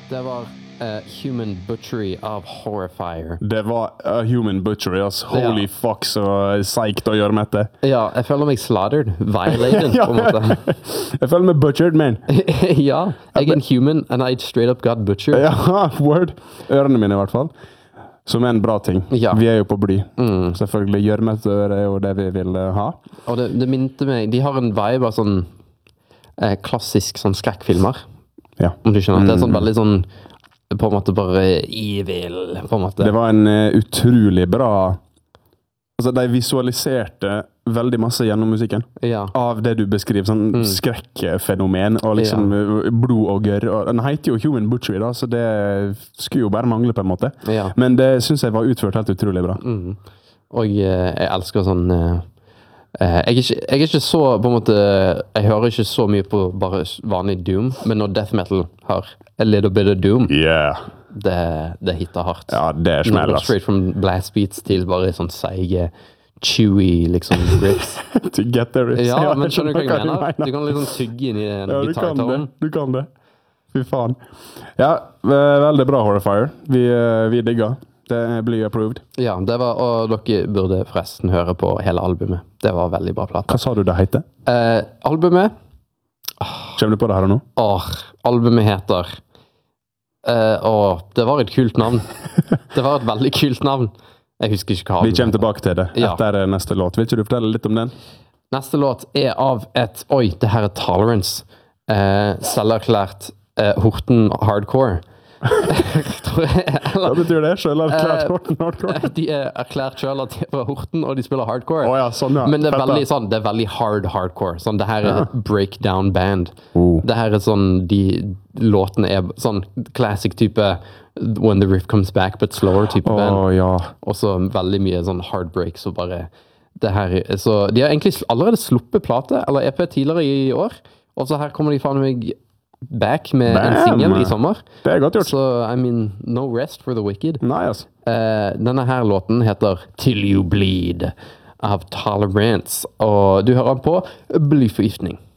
Det var Human Butchery av Horrifier. Det var Human Butchery, ass. Holy fuck, så psyched å gjøre med det. Ja, jeg føler meg slaughtered, violated, på en måte. Jeg føler meg butchered, man. Ja, jeg en human, and I straight up got butchered. Ja, word. Ørene mine i hvert fall. Som en bra ting. Ja. Vi jo på bly. Selvfølgelig, gjørmete øre jo det vi vil ha. Og det minte meg, de har en vibe av sånn klassisk sånn skrekkfilmer. Ja. Om du skjønner, det sånn veldig sånn på en måte bare evil, på en måte. Det var en utrolig bra... Altså, de visualiserte veldig masse gjennom musikken. Ja. Av det du beskriver, sånn skrekkfenomen, og liksom blod og gørr. Den heter jo Human Butchery, da, så det skulle jo bare mangle på en måte. Ja. Men det synes jeg var utført helt utrolig bra. Og jeg elsker sånn... Jeg er ikke så, på en måte, jeg hører ikke så mye på bare vanlig Doom, men når death metal har a little bit of Doom, det hitter hardt. Ja, det smeller. Straight from blast beats til bare sånn seige, chewy, liksom, riffs. To get the riffs. Ja, men skjønner du hva jeg mener? Du kan liksom tygge inn i en gitartonen. Du kan det. Fy faen. Ja, veldig bra Horrifier. Vi digger. Det blir approved. Ja, det var, og dere burde forresten høre på hele albumet. Det var veldig bra plate. Hva sa du det heter? Albumet? Kommer du på det her nå? Albumet heter... det var et kult navn. Det var et veldig kult navn. Jeg husker ikke hva vi kommer tilbake til det etter neste låt. Vil ikke du fortelle litt om den? Neste låt av et... Oi, det her Tolerance. Selverklært Horten Hardcore. Hva betyr det? Selv erklært Horten Hardcore? De erklært selv at de er fra Horten, og de spiller hardcore. Sånn, ja. Men det er veldig sånn, det er veldig hardcore. Sånn, det her er et breakdown band. Det her er sånn, de låtene er sånn classic type When the Riff Comes Back, but slower type band. Og så veldig mye sånn heartbreak, så bare det her, så de har egentlig allerede sluppet plate, eller EP tidligere i år, og så her kommer de faen meg back med en single i sommer. Det er godt gjort. Så, I mean, no rest for the wicked. Nice. Denne her låten heter Till You Bleed av Tolerance, og du hører på Blyforgiftning.